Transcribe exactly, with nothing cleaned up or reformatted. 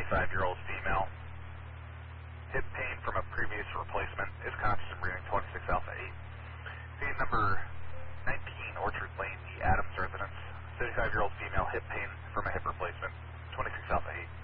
thirty-five-year-old female. Hip pain from a previous replacement. Is conscious and breathing. twenty-six Alpha eight. Patient number nineteen Orchard Lane, the Adams residence. thirty-five-year-old female. Hip pain from a hip replacement. twenty-six Alpha eight.